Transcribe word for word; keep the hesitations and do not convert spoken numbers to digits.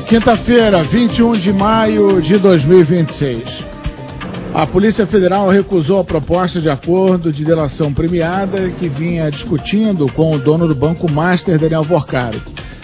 Quinta-feira, vinte e um de maio de dois mil e vinte e seis. A Polícia Federal recusou a proposta de acordo de delação premiada que vinha discutindo com o dono do Banco Master, Daniel Vorcari.